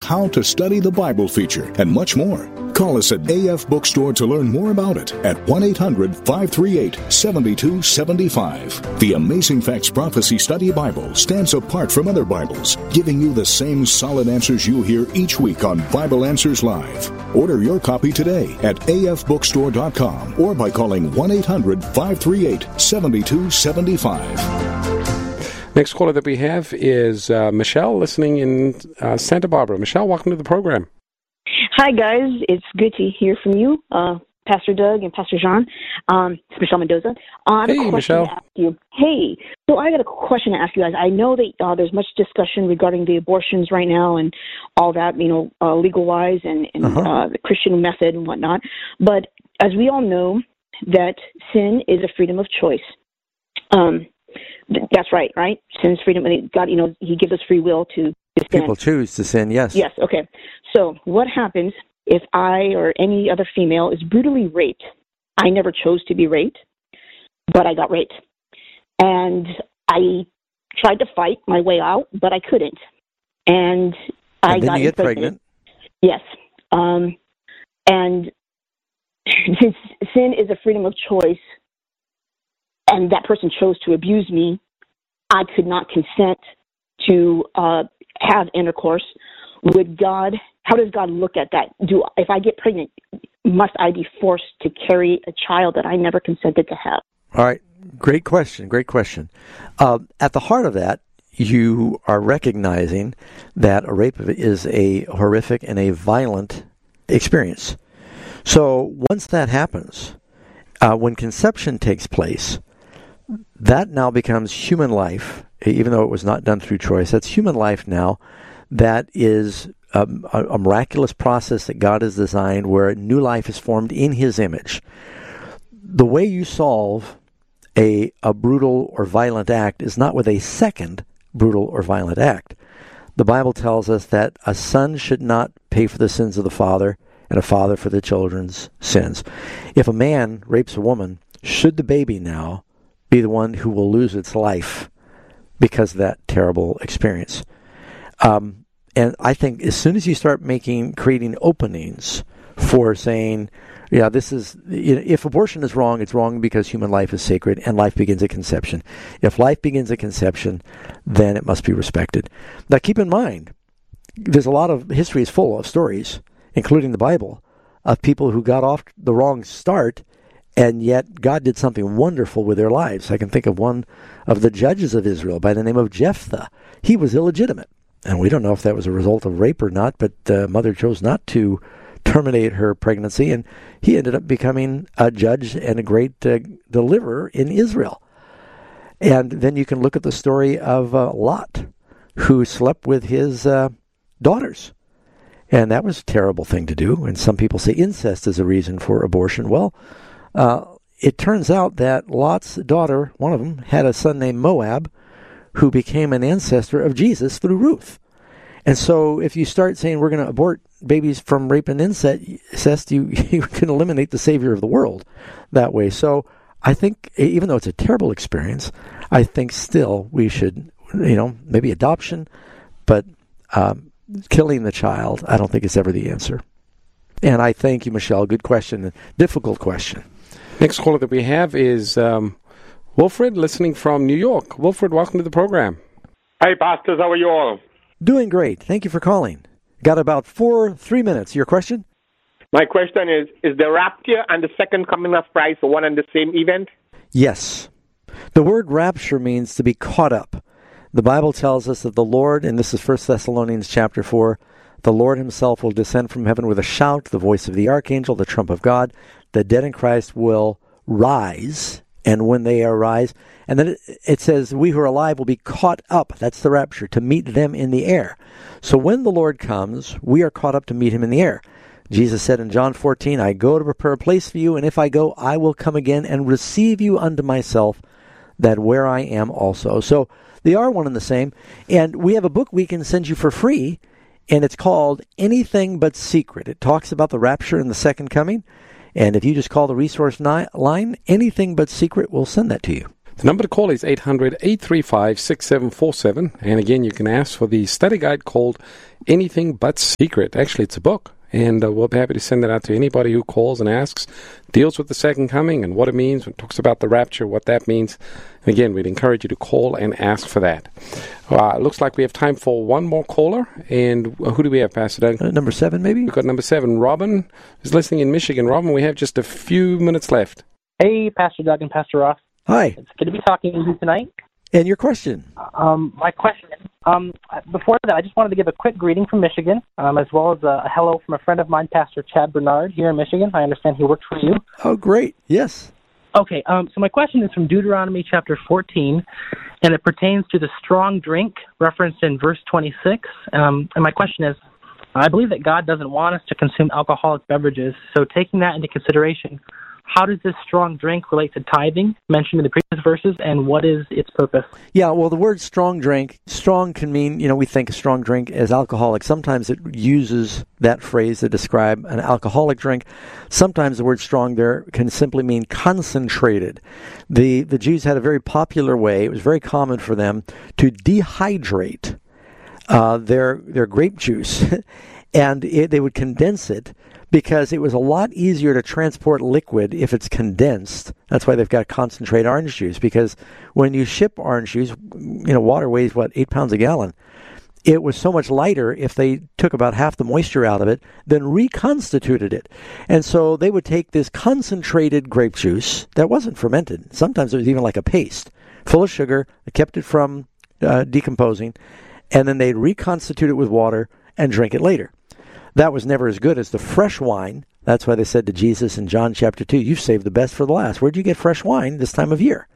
How to Study the Bible feature, and much more. Call us at AF Bookstore to learn more about it at 1-800-538-7275. The Amazing Facts Prophecy Study Bible stands apart from other Bibles, giving you the same solid answers you hear each week on Bible Answers Live. Order your copy today at afbookstore.com or by calling 1-800-538-7275. Next caller that we have is Michelle, listening in Santa Barbara. Michelle, welcome to the program. Hi, guys. It's good to hear from you, Pastor Doug and Pastor John. It's Michelle Mendoza. Hey, Michelle. To ask you. Hey, so I got a question to ask you guys. I know that there's much discussion regarding the abortions right now and all that, legal-wise and the Christian method and whatnot. But as we all know, that sin is a freedom of choice. That's right? Sin is freedom. God, He gives us free will to sin. People choose to sin, yes. Yes, okay. So what happens if I or any other female is brutally raped? I never chose to be raped, but I got raped. And I tried to fight my way out, but I couldn't. And I got you get pregnant. Yes. And since sin is a freedom of choice, and that person chose to abuse me, I could not consent to have intercourse with God. How does God look at that? If I get pregnant, must I be forced to carry a child that I never consented to have? All right. Great question. At the heart of that, you are recognizing that a rape is a horrific and a violent experience. So once that happens, when conception takes place, that now becomes human life, even though it was not done through choice. That's human life now. That is a miraculous process that God has designed where new life is formed in His image. The way you solve a brutal or violent act is not with a second brutal or violent act. The Bible tells us that a son should not pay for the sins of the father and a father for the children's sins. If a man rapes a woman, should the baby now be the one who will lose its life because of that terrible experience? And I think as soon as you start creating openings for saying, this is, if abortion is wrong, it's wrong because human life is sacred and life begins at conception. If life begins at conception, then it must be respected. Now keep in mind, there's a lot of history is full of stories, including the Bible, of people who got off the wrong start, and yet God did something wonderful with their lives. I can think of one of the judges of Israel by the name of Jephthah. He was illegitimate, and we don't know if that was a result of rape or not, but the mother chose not to terminate her pregnancy, and he ended up becoming a judge and a great deliverer in Israel. And then you can look at the story of Lot, who slept with his daughters. And that was a terrible thing to do. And some people say incest is a reason for abortion. Well, it turns out that Lot's daughter, one of them, had a son named Moab, who became an ancestor of Jesus through Ruth. And so if you start saying we're going to abort babies from rape and incest, you can eliminate the Savior of the world that way. So I think, even though it's a terrible experience, I think still we should, maybe adoption, but killing the child, I don't think is ever the answer. And I thank you, Michelle. Good question. Difficult question. Next caller that we have is Wilfred, listening from New York. Wilfred, welcome to the program. Hi, pastors. How are you all? Doing great. Thank you for calling. Got about 3 minutes. Your question? My question is the rapture and the second coming of Christ one and the same event? Yes. The word rapture means to be caught up. The Bible tells us that the Lord, and this is 1 Thessalonians chapter 4, the Lord himself will descend from heaven with a shout, the voice of the archangel, the trump of God. The dead in Christ will rise, and when they arise, and then it says, we who are alive will be caught up, that's the rapture, to meet them in the air. So when the Lord comes, we are caught up to meet him in the air. Jesus said in John 14, I go to prepare a place for you, and if I go, I will come again and receive you unto myself, that where I am also. So they are one and the same. And we have a book we can send you for free, and it's called Anything But Secret. It talks about the rapture and the second coming. And if you just call the resource line, Anything But Secret, we'll send that to you. The number to call is 800-835-6747. And again, you can ask for the study guide called Anything But Secret. Actually, it's a book. And we'll be happy to send that out to anybody who calls and asks, deals with the second coming and what it means, when it talks about the rapture, what that means. And again, we'd encourage you to call and ask for that. It looks like we have time for one more caller. And who do we have, Pastor Doug? Number 7, maybe? We've got number 7. Robin is listening in Michigan. Robin, we have just a few minutes left. Hey, Pastor Doug and Pastor Ross. Hi. It's good to be talking to you tonight. And your question? My question, before that, I just wanted to give a quick greeting from Michigan, as well as a hello from a friend of mine, Pastor Chad Bernard, here in Michigan. I understand he works for you. Oh, great. Yes. Okay, so my question is from Deuteronomy chapter 14, and it pertains to the strong drink referenced in verse 26. And my question is, I believe that God doesn't want us to consume alcoholic beverages, so taking that into consideration, how does this strong drink relate to tithing mentioned in the previous verses, and what is its purpose? Yeah, well, the word strong drink, strong can mean, we think a strong drink as alcoholic. Sometimes it uses that phrase to describe an alcoholic drink. Sometimes the word strong there can simply mean concentrated. The Jews had a very popular way, it was very common for them to dehydrate their grape juice, and they would condense it, because it was a lot easier to transport liquid if it's condensed. That's why they've got concentrate orange juice, because when you ship orange juice, water weighs, 8 pounds a gallon. It was so much lighter if they took about half the moisture out of it, then reconstituted it. And so they would take this concentrated grape juice that wasn't fermented. Sometimes it was even like a paste, full of sugar, kept it from decomposing, and then they'd reconstitute it with water and drink it later. That was never as good as the fresh wine. That's why they said to Jesus in John chapter 2, you've saved the best for the last. Where'd you get fresh wine this time of year?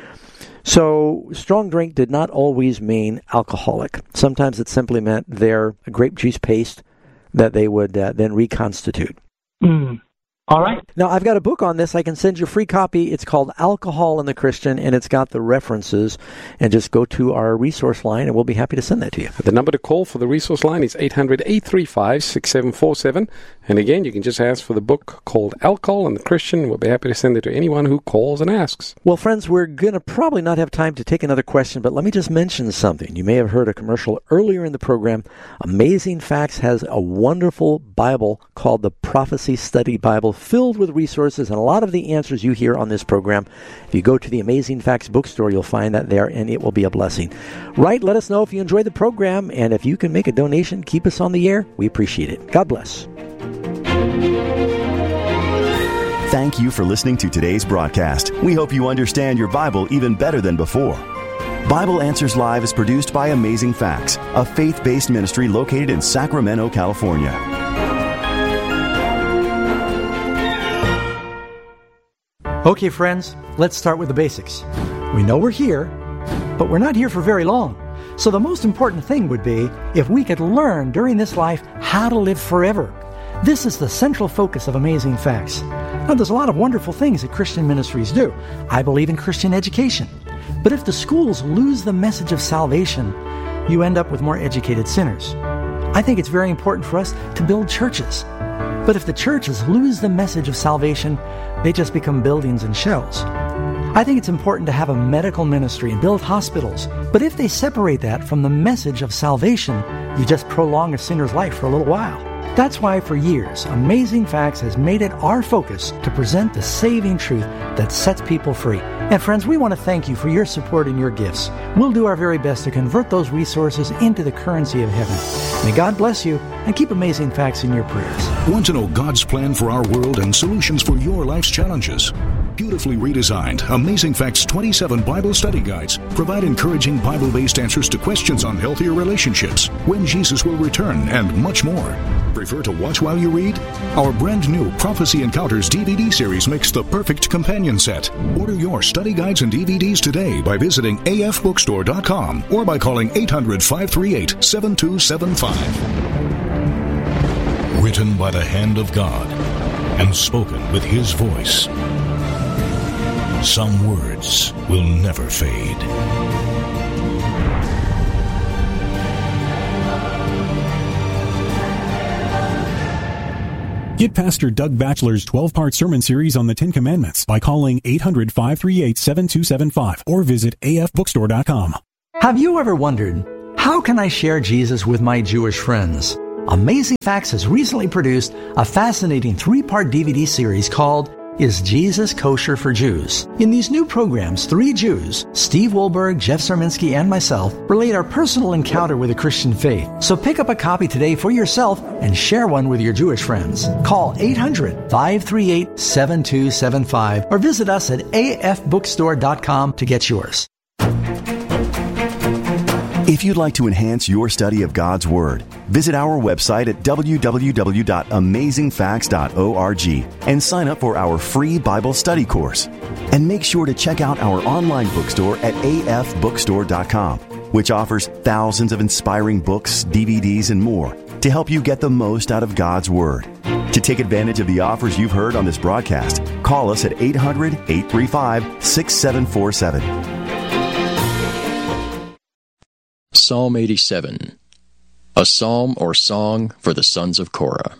So strong drink did not always mean alcoholic. Sometimes it simply meant their grape juice paste that they would then reconstitute. All right. Now, I've got a book on this. I can send you a free copy. It's called Alcohol and the Christian, and it's got the references. And just go to our resource line, and we'll be happy to send that to you. The number to call for the resource line is 800-835-6747. And again, you can just ask for the book called Alcohol and the Christian. We'll be happy to send it to anyone who calls and asks. Well, friends, we're going to probably not have time to take another question, but let me just mention something. You may have heard a commercial earlier in the program. Amazing Facts has a wonderful Bible called the Prophecy Study Bible, filled with resources and a lot of the answers you hear on this program. If you go to the Amazing Facts bookstore, you'll find that there, and it will be a blessing. Right, let us know if you enjoyed the program, and if you can make a donation, keep us on the air. We appreciate it. God bless. Thank you for listening to today's broadcast. We hope you understand your Bible even better than before. Bible Answers Live is produced by Amazing Facts, a faith-based ministry located in Sacramento, California. Okay, friends, let's start with the basics. We know we're here, but we're not here for very long. So the most important thing would be if we could learn during this life how to live forever. This is the central focus of Amazing Facts. Now, there's a lot of wonderful things that Christian ministries do. I believe in Christian education. But if the schools lose the message of salvation, you end up with more educated sinners. I think it's very important for us to build churches. But if the churches lose the message of salvation, they just become buildings and shells. I think it's important to have a medical ministry and build hospitals. But if they separate that from the message of salvation, you just prolong a sinner's life for a little while. That's why for years, Amazing Facts has made it our focus to present the saving truth that sets people free. And friends, we want to thank you for your support and your gifts. We'll do our very best to convert those resources into the currency of heaven. May God bless you, and keep Amazing Facts in your prayers. Want to know God's plan for our world and solutions for your life's challenges? Beautifully redesigned, Amazing Facts 27 Bible study guides provide encouraging Bible-based answers to questions on healthier relationships, when Jesus will return, and much more. Prefer to watch while you read? Our brand new Prophecy Encounters DVD series makes the perfect companion set. Order your study guides and DVDs today by visiting afbookstore.com or by calling 800-538-7275. Written by the hand of God and spoken with His voice. Some words will never fade. Get Pastor Doug Batchelor's 12-part sermon series on the Ten Commandments by calling 800-538-7275 or visit afbookstore.com. Have you ever wondered, how can I share Jesus with my Jewish friends? Amazing Facts has recently produced a fascinating 3-part DVD series called Is Jesus Kosher for Jews? In these new programs, 3 Jews, Steve Wohlberg, Jeff Sarminski, and myself, relate our personal encounter with the Christian faith. So pick up a copy today for yourself and share one with your Jewish friends. Call 800-538-7275 or visit us at afbookstore.com to get yours. If you'd like to enhance your study of God's Word, visit our website at www.amazingfacts.org and sign up for our free Bible study course. And make sure to check out our online bookstore at afbookstore.com, which offers thousands of inspiring books, DVDs, and more to help you get the most out of God's Word. To take advantage of the offers you've heard on this broadcast, call us at 800-835-6747. Psalm 87, a psalm or song for the sons of Korah.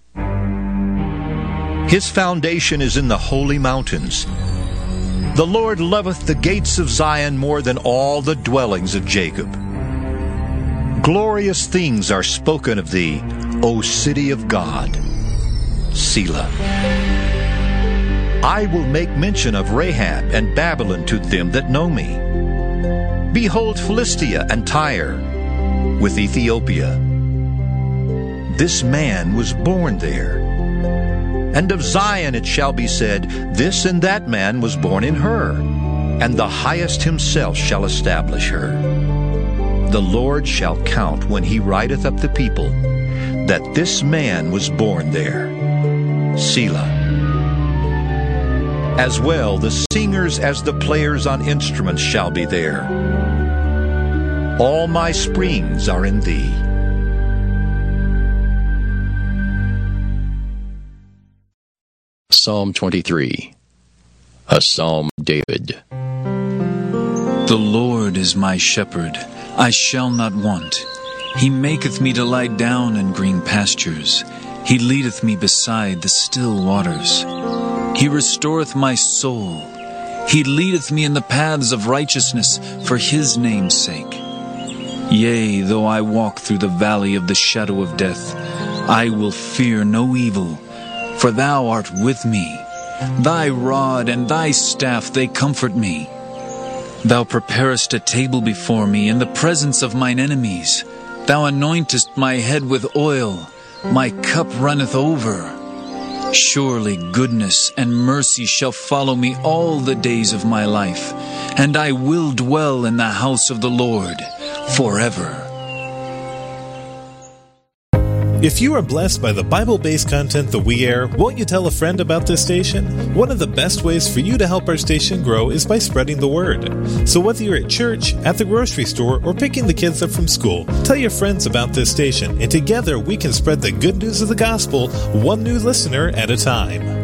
His foundation is in the holy mountains. The Lord loveth the gates of Zion more than all the dwellings of Jacob. Glorious things are spoken of thee, O city of God. Selah. I will make mention of Rahab and Babylon to them that know me. Behold Philistia and Tyre, with Ethiopia. This man was born there. And of Zion it shall be said, this and that man was born in her, and the Highest himself shall establish her. The Lord shall count when he writeth up the people, that this man was born there. Selah. As well the singers as the players on instruments shall be there. All my springs are in thee. Psalm 23, a psalm of David. The Lord is my shepherd, I shall not want. He maketh me to lie down in green pastures. He leadeth me beside the still waters. He restoreth my soul. He leadeth me in the paths of righteousness for his name's sake. Yea, though I walk through the valley of the shadow of death, I will fear no evil, for thou art with me. Thy rod and thy staff, they comfort me. Thou preparest a table before me in the presence of mine enemies. Thou anointest my head with oil. My cup runneth over. Surely goodness and mercy shall follow me all the days of my life, and I will dwell in the house of the Lord forever. If you are blessed by the Bible-based content that we air, won't you tell a friend about this station? One of the best ways for you to help our station grow is by spreading the word. So whether you're at church, at the grocery store, or picking the kids up from school, tell your friends about this station, and together we can spread the good news of the gospel one new listener at a time.